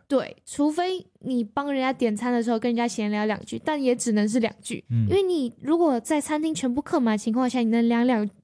对，除非你帮人家点餐的时候跟人家闲聊2句，但也只能是2句。因为你如果在餐厅全部客满的情况下，你能聊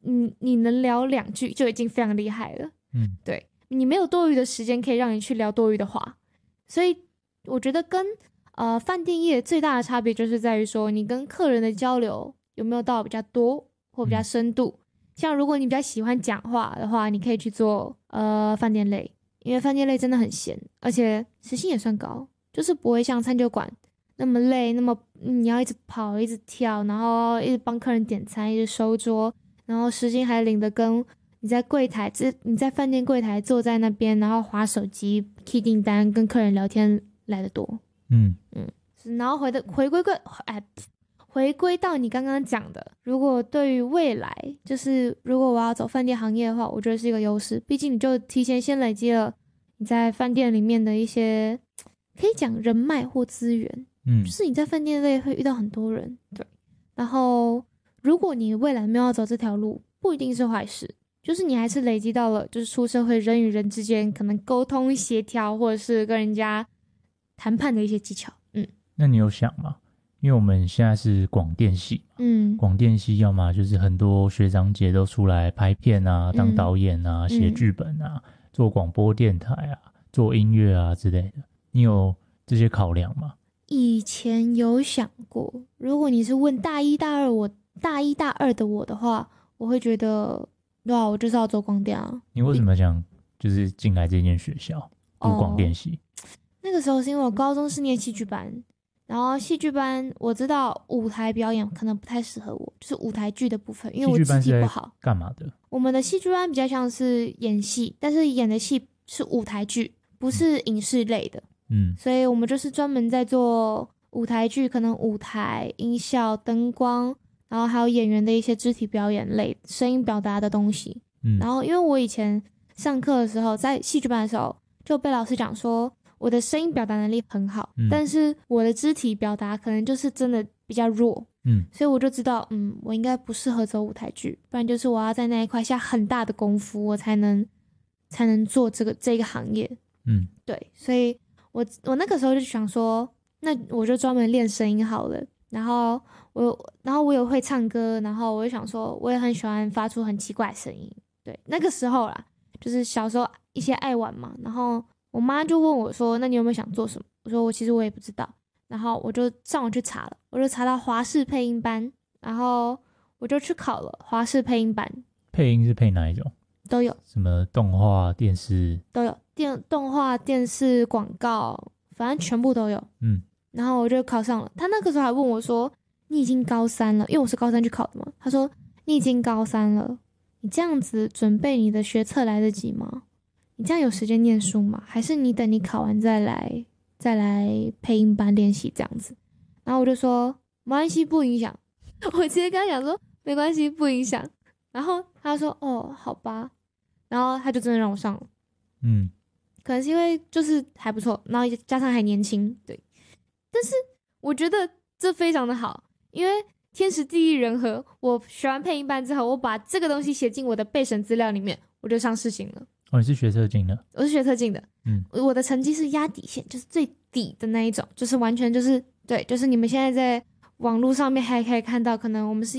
2句就已经非常厉害了。对，你没有多余的时间可以让你去聊多余的话，所以我觉得跟饭店业最大的差别就是在于说，你跟客人的交流有没有到比较多或比较深度。像如果你比较喜欢讲话的话，你可以去做饭店类。因为饭店类真的很闲，而且时薪也算高，就是不会像餐酒馆那么累，那么你要一直跑一直跳，然后一直帮客人点餐，一直收桌，然后时薪还领的跟你在饭店柜台坐在那边，然后滑手机 key 订单跟客人聊天来得多。然后回归到你刚刚讲的，如果对于未来，就是如果我要走饭店行业的话，我觉得是一个优势。毕竟你就提前先累积了你在饭店里面的一些可以讲人脉或资源，就是你在饭店类会遇到很多人，对。然后如果你未来没有要走这条路，不一定是坏事，就是你还是累积到了就是出社会人与人之间可能沟通协调或者是跟人家谈判的一些技巧。 那你有想吗？因为我们现在是广电系嘛，广电系要么就是很多学长姐都出来拍片啊，当导演啊，写剧本啊，做广播电台啊，做音乐啊之类的。你有这些考量吗？ 以前有想过，如果你是问大一大二的我的话，我会觉得对啊，我就是要做广电啊。 你为什么想就是进来这间学校读广电系？ 那个时候是因为我高中是念戏剧班，然后戏剧班我知道舞台表演可能不太适合我，就是舞台剧的部分，因为我肢体不好。 干嘛的？ 我们的戏剧班比较像是演戏，但是演的戏是舞台剧，不是影视类的。所以我们就是专门在做舞台剧，可能舞台音效、灯光，然后还有演员的一些肢体表演类、声音表达的东西。然后因为我以前上课的时候，在戏剧班的时候就被老师讲说，我的声音表达能力很好，但是我的肢体表达可能就是真的比较弱，所以我就知道，我应该不适合走舞台剧，不然就是我要在那一块下很大的功夫，我才能做这个行业，对，所以我那个时候就想说，那我就专门练声音好了，然后我也会唱歌，然后我就想说，我也很喜欢发出很奇怪的声音，对，那个时候啦，就是小时候一些爱玩嘛，然后我妈就问我说，那你有没有想做什么？我说其实我也不知道，然后我就上网去查了，我就查到华视配音班，然后我就去考了华视配音班。 配音是配哪一种？ 都有， 什么动画、电视都有，动画、电视、广告，反正全部都有。然后我就考上了。他那个时候还问我说：“你已经高3了，因为我是高3去考的嘛。”他说：“你已经高3了，你这样子准备你的学测来得及吗？你这样有时间念书吗？还是你等你考完再来配音班练习这样子？”然后我就说：“没关系，不影响。”我直接跟他讲说：“没关系，不影响。”然后他说：“哦，好吧。”然后他就真的让我上了。可能是因为就是还不错，然后加上还年轻，对。但是我觉得这非常的好，因为天时地利人和，我学完配音班之后，我把这个东西写进我的备审资料里面，我就上世新了。 哦，你是学测进的？ 我是学测进的。我的成绩是压底线，就是最底的那一种，就是完全就是对，就是你们现在在网络上面还可以看到，可能我们是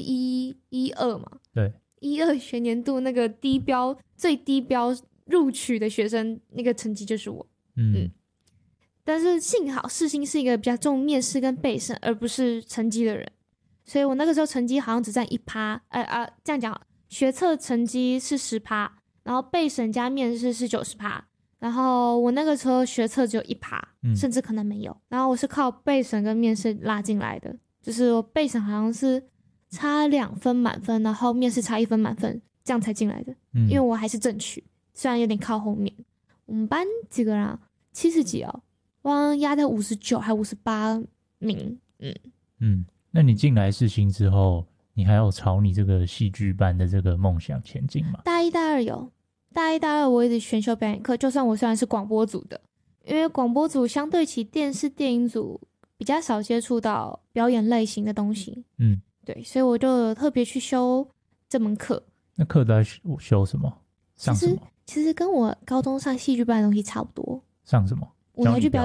112嘛， 对 ，12学年度那个最低标录取的学生，那个成绩就是我。但是幸好世新是一个比较重面试跟备审，而不是成绩的人，所以我那个时候成绩好像只占1%，这样讲好，学测成绩是10%，然后备审加面试是90%，然后我那个时候学测只有1%，甚至可能没有，然后我是靠备审跟面试拉进来的，就是我备审好像是差2分满分，然后面试差1分满分，这样才进来的。因为我还是正取，虽然有点靠后面。我们班几个人啊？70几哦，我好像压在59还58名。 那你进来世新之后，你还有朝你这个戏剧班的这个梦想前进吗？ 大一大二有，大一大二我一直选修表演课，就算我虽然是广播组的，因为广播组相对起电视电影组比较少接触到表演类型的东西。对，所以我就特别去修这门课。 那课都在修什么？上什么？ 其实跟我高中上戏剧班的东西差不多。 上什么？ 舞台剧表